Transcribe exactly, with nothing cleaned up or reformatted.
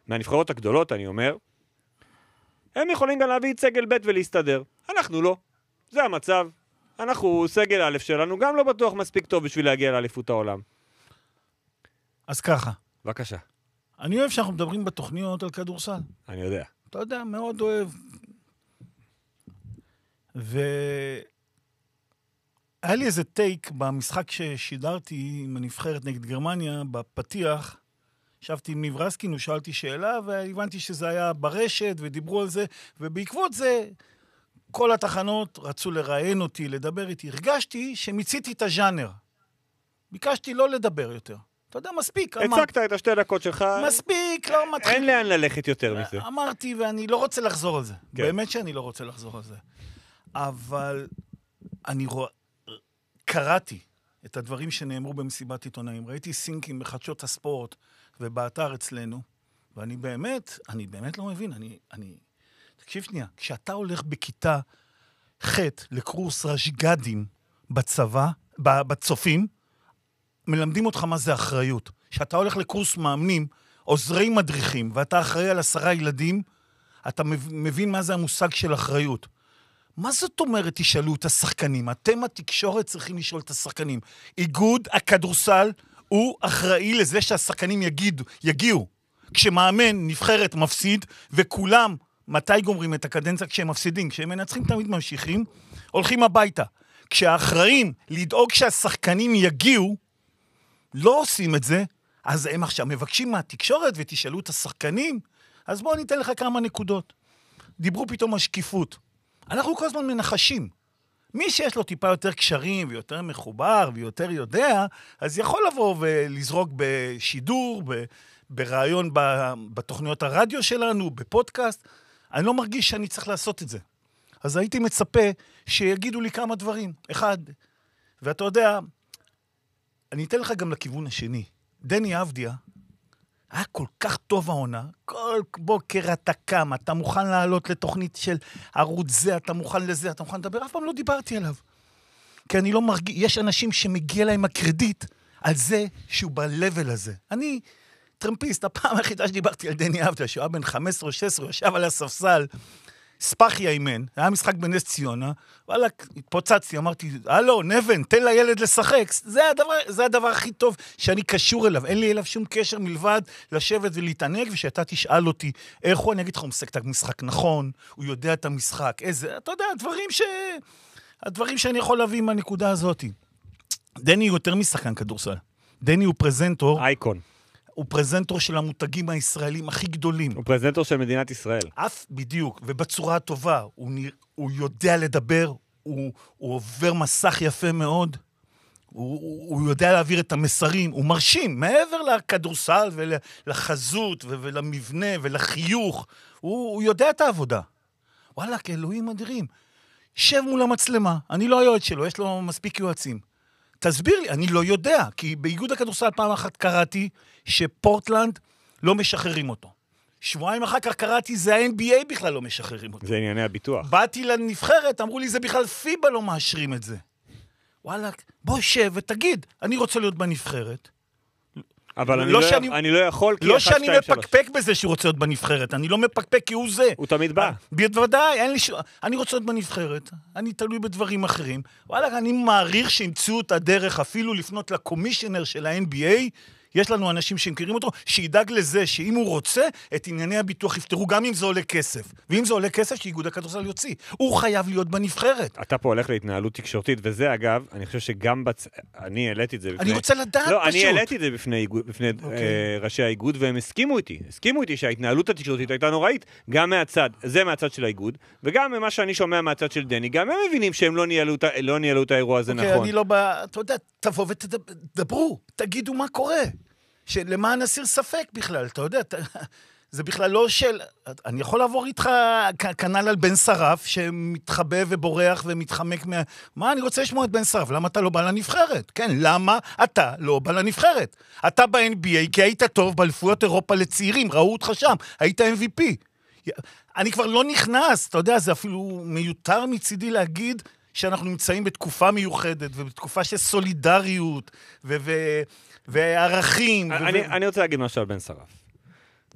מהנבחרות הגדולות, אני אומר, הם יכולים גם להביא את סגל ב' ולהסתדר. אנחנו לא. זה המצב. אנחנו, סגל א' שלנו, גם לא בטוח מספיק טוב בשביל להגיע לאליפות העולם. אז ככה. בבקשה. אני אוהב שאנחנו מדברים בתוכניות על כדורסל. אני יודע. אתה יודע, מאוד אוהב. והיה לי איזה טייק במשחק ששידרתי עם הנבחרת נגד גרמניה, בפתיח, ישבתי עם ניב רסקין, ושאלתי שאלה, והבנתי שזה היה ברשת, ודיברו על זה, ובעקבות זה, כל התחנות רצו לראיין אותי, לדבר איתי. הרגשתי שמיציתי את הז'אנר. ביקשתי לא לדבר יותר. אתה יודע, מספיק. הצגת את השתי דקות שלך. מספיק, לא מתחיל. אין לאן ללכת יותר מזה. אמרתי, ואני לא רוצה לחזור על זה. כן. באמת שאני לא רוצה לחזור על זה. אבל אני רוא... קראתי את הדברים שנאמרו במסיבת עיתונאים. ראיתי סינקים בחדשות הספורט ובאתר אצלנו, ואני באמת, אני באמת לא מבין. אני, אני... תקשיב שנייה, כשאתה הולך בכיתה ח' לקורס רשג"דים בצבא, בצופים, מלמדים אותך מה זה אחריות. כשאתה הולך לקורס מאמנים, עוזרי מדריכים, ואתה אחראי על עשרה ילדים, אתה מבין מה זה המושג של אחריות. מה זאת אומרת תשאלו את השחקנים? אתם התקשורת צריכים לשאול את השחקנים. איגוד הכדורסל הוא אחראי לזה שהשחקנים יגידו, יגיעו. כשמאמן נבחרת מפסיד, וכולם, מתי גומרים את הקדנציה? כשהם מפסידים, כשהם מנצחים תמיד ממשיכים, הולכים הביתה. כשהאחראים לדאוג שהשחקנים יגיעו, לא עושים את זה, אז הם עכשיו מבקשים מהתקשורת ותשאלו את השחקנים, אז בואו ניתן לך כמה נקודות. דיברו פתאום על שקיפות. אנחנו כל הזמן מנחשים. מי שיש לו טיפה יותר קשרים ויותר מחובר ויותר יודע, אז יכול לבוא ולזרוק בשידור, ברעיון בתוכניות הרדיו שלנו, בפודקאסט. אני לא מרגיש שאני צריך לעשות את זה. אז הייתי מצפה שיגידו לי כמה דברים. אחד, ואתה יודע, אני אתן לך גם לכיוון השני. דני אבדיה היה כל כך טוב העונה, כל בוקר אתה קם, אתה מוכן לעלות לתוכנית של ערוץ זה, אתה מוכן לזה, אתה מוכן לדבר, אף פעם לא דיברתי עליו. כי אני לא מרגיש, יש אנשים שמגיע להם הקרדיט על זה שהוא ב-level הזה. אני טרמפיסט, הפעם היחידה שדיברתי על דני אבדיה, שהוא היה בן חמש עשרה שש עשרה, ישב על הספסל, ספחיה אימן, היה משחק בנס ציונה, וואלה, התפוצצתי, אמרתי, הלו, נבן, תן לילד לשחק, זה הדבר, זה הדבר הכי טוב שאני קשור אליו, אין לי אליו שום קשר מלבד לשבת ולהתענג, ושאתה תשאל אותי, איך הוא, אני אגיד לך, הוא משחק את המשחק נכון, הוא יודע את המשחק, איזה, אתה יודע, הדברים ש... הדברים שאני יכול להביא עם הנקודה הזאת. דני הוא יותר משחקן כדורסל, דני הוא פרזנטור, אייקון. הוא פרזנטור של המותגים הישראלים הכי גדולים. הוא פרזנטור של מדינת ישראל. אף בדיוק, ובצורה הטובה. הוא, נרא, הוא יודע לדבר, הוא, הוא עובר מסך יפה מאוד, הוא, הוא, הוא יודע להעביר את המסרים, הוא מרשים, מעבר לכדורסל ולחזות ולמבנה ולחיוך, הוא, הוא יודע את העבודה. וואלה, כאלוהים אדירים. שב מול המצלמה, אני לא היועץ שלו, יש לו מספיק יועצים. תסביר לי, אני לא יודע, כי באיגוד הכדורסל פעם אחת קראתי שפורטלנד לא משחררים אותו. שבועיים אחר כך קראתי, זה ה-אן בי איי בכלל לא משחררים אותו. זה ענייני הביטוח. באתי לנבחרת, אמרו לי, זה בכלל פיבה לא מאשרים את זה. וואלה, בוא שב ותגיד, אני רוצה להיות בנבחרת. אבל לא אני, לא שאני, אני לא יכול, כי לא אחת, שאני שתיים, מפקפק שלוש. בזה שהוא רוצה להיות בנבחרת, אני לא מפקפק כי הוא זה. הוא תמיד בא. בוודאי, אין לי ש... אני רוצה להיות בנבחרת, אני תלוי בדברים אחרים. וואלה, אני מעריך שימצאו את הדרך אפילו לפנות לקומישיונר של ה-אן בי איי, יש לנו אנשים שמכירים אותו, שידאג לזה שאם הוא רוצה, את ענייני הביטוח יפתרו, גם אם זה עולה כסף. ואם זה עולה כסף, שאיגוד הכדורסל יוציא. הוא חייב להיות בנבחרת. אתה פה הולך להתנהלות תקשורתית, וזה אגב, אני חושב שגם בצ... אני העליתי את זה בפני... אני רוצה לדעת לא, פשוט. אני העליתי את זה בפני, איגוד, בפני okay. אה, ראשי האיגוד, והם הסכימו איתי. הסכימו איתי שההתנהלות התקשורתית הייתה נוראית, גם מהצד, זה מהצד של האיגוד, וגם ממה שאני שומע מהצד של דני, גם הם מבינים שהם לא ניהלו, לא ניהלו את האירוע הזה okay, נכון. אני לא בא... אתה יודע, תבוא ותדברו, תגידו מה קורה. שלמען נסיר ספק בכלל, אתה יודע, זה בכלל לא של... אני יכול לעבור איתך כנל על בן שרף, שמתחבא ובורח ומתחמק מה... מה, אני רוצה לשמוע את בן שרף, למה אתה לא בא לנבחרת? כן, למה אתה לא בא לנבחרת? אתה ב-אן בי איי, כי היית טוב באליפויות אירופה לצעירים, ראו אותך שם, היית אם וי פי. אני כבר לא נכנס, אתה יודע, זה אפילו מיותר מצידי להגיד שאנחנו נמצאים בתקופה מיוחדת, ובתקופה של סולידריות, ו... ו... וערכים. אני, ו... אני רוצה להגיד משהו על בן שרף.